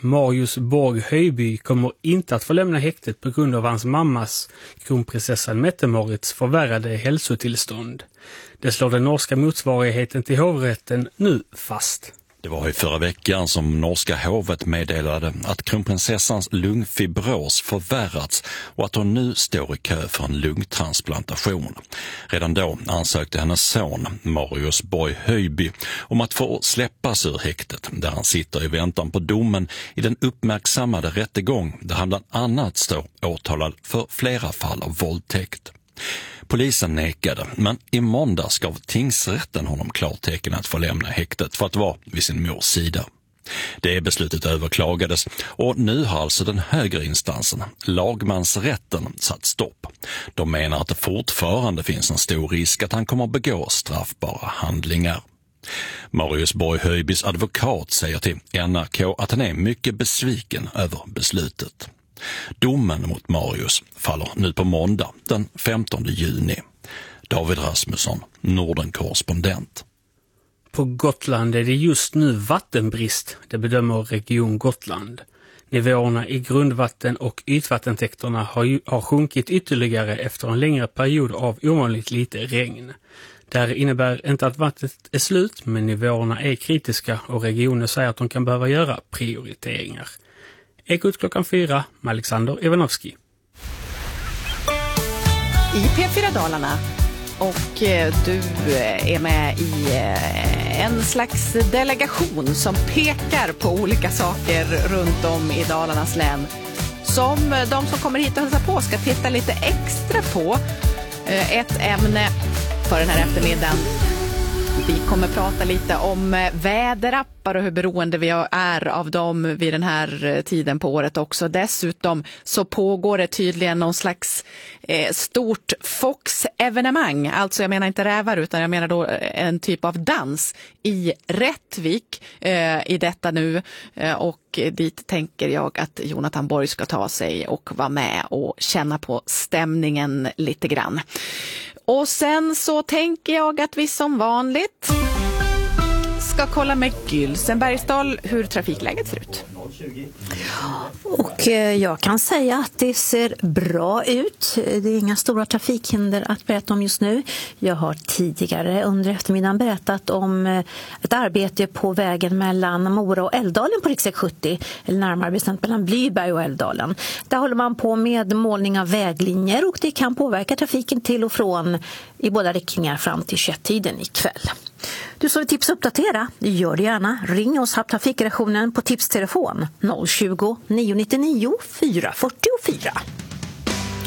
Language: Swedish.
Marius Borg Höjby kommer inte att få lämna häktet på grund av hans mammas, kronprinsessan Mette-Morits, förvärrade hälsotillstånd. Det slår den norska motsvarigheten till hovrätten nu fast. Det var i förra veckan som norska hovet meddelade att kronprinsessans lungfibros förvärrats och att hon nu står i kö för en lungtransplantation. Redan då ansökte hennes son, Marius Borg Höjby, om att få släppas ur häktet där han sitter i väntan på domen i den uppmärksammade rättegång där han bland annat står åtalad för flera fall av våldtäkt. Polisen nekade, men i måndags gav tingsrätten honom klartecken att få lämna häktet för att vara vid sin mors sida. Det beslutet överklagades och nu har alltså den högre instansen, lagmansrätten, satt stopp. De menar att det fortfarande finns en stor risk att han kommer att begå straffbara handlingar. Marius Borg Höjbys advokat säger till NRK att han är mycket besviken över beslutet. Domen mot Marius faller nu på måndag den 15 juni. David Rasmusson, Norden-korrespondent. På Gotland är det just nu vattenbrist, det bedömer Region Gotland. Nivåerna i grundvatten- och ytvattentäkterna har sjunkit ytterligare efter en längre period av ovanligt lite regn. Det här innebär inte att vattnet är slut, men nivåerna är kritiska och regionen säger att de kan behöva göra prioriteringar. Ekot klockan 4 med Alexander Ivanovski. I P4 Dalarna, och du är med i en slags delegation som pekar på olika saker runt om i Dalarnas län som de som kommer hit och hälsar på ska titta lite extra på. Ett ämne för den här eftermiddagen. Vi kommer prata lite om väderappar och hur beroende vi är av dem vid den här tiden på året också. Dessutom så pågår det tydligen någon slags stort Fox-evenemang. Alltså jag menar inte rävar utan jag menar då en typ av dans i Rättvik i detta nu. Och dit tänker jag att Jonathan Borg ska ta sig och vara med och känna på stämningen lite grann. Och sen så tänker jag att vi som vanligt ska kolla med Gylsen Bergsdal hur trafikläget ser ut. Och jag kan säga att det ser bra ut. Det är inga stora trafikhinder att berätta om just nu. Jag har tidigare under eftermiddagen berättat om ett arbete på vägen mellan Mora och Älvdalen på riksväg 70, eller närmare bestämt mellan Blyberg och Älvdalen. Där håller man på med målning av väglinjer och det kan påverka trafiken till och från i båda riktningar fram till 21-tiden ikväll. Du som vill tips och uppdatera, gör det gärna. Ring oss här på trafikredaktionen på tipstelefon 020 999 444.